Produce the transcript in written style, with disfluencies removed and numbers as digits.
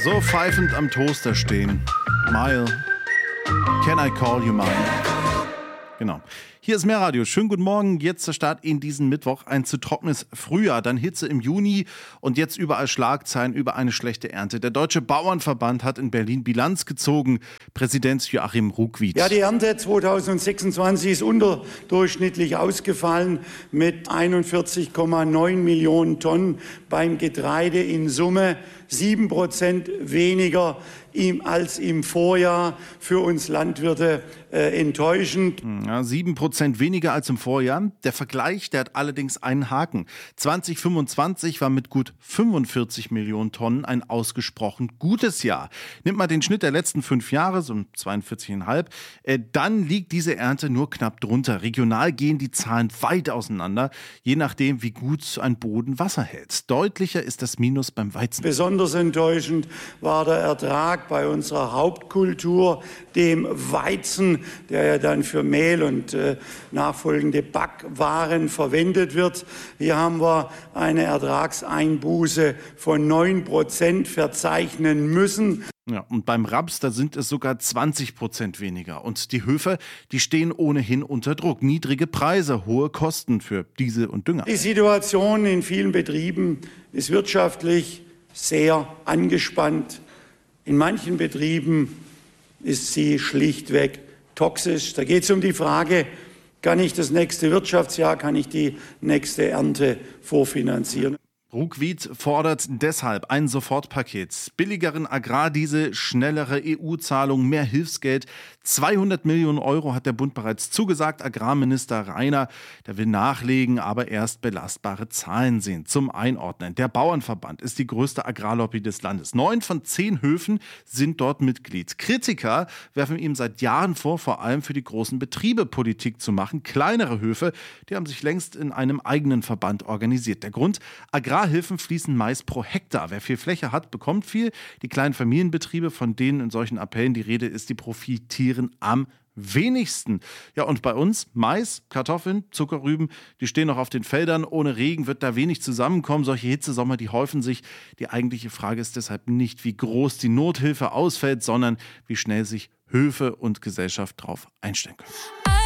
So pfeifend am Toaster stehen. Mile, can I call you mine? Genau. Hier ist Mehrradio. Schönen guten Morgen. Jetzt der Start in diesen Mittwoch. Ein zu trockenes Frühjahr, dann Hitze im Juni und jetzt überall Schlagzeilen über eine schlechte Ernte. Der Deutsche Bauernverband hat in Berlin Bilanz gezogen. Präsident Joachim Ruckwied. Ja, die Ernte 2026 ist unterdurchschnittlich ausgefallen mit 41,9 Millionen Tonnen beim Getreide in Summe. 7% weniger als im Vorjahr. Für uns Landwirte enttäuschend. Ja, 7% weniger als im Vorjahr. Der Vergleich, der hat allerdings einen Haken. 2025 war mit gut 45 Millionen Tonnen ein ausgesprochen gutes Jahr. Nimmt man den Schnitt der letzten 5 Jahre, so 42,5, dann liegt diese Ernte nur knapp drunter. Regional gehen die Zahlen weit auseinander, je nachdem, wie gut ein Boden Wasser hält. Deutlicher ist das Minus beim Weizen. Besonders enttäuschend war der Ertrag bei unserer Hauptkultur, dem Weizen, der ja dann für Mehl und nachfolgende Backwaren verwendet wird. Hier haben wir eine Ertragseinbuße von 9% verzeichnen müssen. Ja, und beim Raps, da sind es sogar 20% weniger. Und die Höfe, die stehen ohnehin unter Druck. Niedrige Preise, hohe Kosten für Diesel und Dünger. Die Situation in vielen Betrieben ist wirtschaftlich sehr angespannt. In manchen Betrieben ist sie schlichtweg toxisch. Da geht es um die Frage, kann ich das nächste Wirtschaftsjahr, kann ich die nächste Ernte vorfinanzieren? Ruckwied fordert deshalb ein Sofortpaket. Billigeren Agrardiesel, schnellere EU-Zahlungen, mehr Hilfsgeld. 200 Millionen Euro hat der Bund bereits zugesagt. Agrarminister Rainer, der will nachlegen, aber erst belastbare Zahlen sehen. Zum Einordnen. Der Bauernverband ist die größte Agrarlobby des Landes. 9 von 10 Höfen sind dort Mitglied. Kritiker werfen ihm seit Jahren vor allem für die großen Betriebe Politik zu machen. Kleinere Höfe, die haben sich längst in einem eigenen Verband organisiert. Der Grund: Agrarhilfen fließen meist pro Hektar. Wer viel Fläche hat, bekommt viel. Die kleinen Familienbetriebe, von denen in solchen Appellen die Rede ist, die profitieren am wenigsten. Ja, und bei uns Mais, Kartoffeln, Zuckerrüben, die stehen noch auf den Feldern. Ohne Regen wird da wenig zusammenkommen. Solche Hitzesommer, die häufen sich. Die eigentliche Frage ist deshalb nicht, wie groß die Nothilfe ausfällt, sondern wie schnell sich Höfe und Gesellschaft darauf einstellen können.